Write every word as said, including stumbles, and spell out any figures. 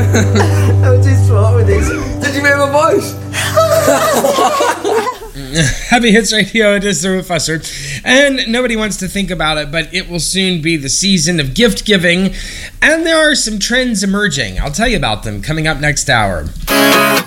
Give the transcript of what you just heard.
I'm too smart with this. Did you hear my voice? Heavy Hits Radio, it is the Professor. And nobody wants to think about it, but it will soon be the season of gift giving. And there are some trends emerging. I'll tell you about them coming up next hour.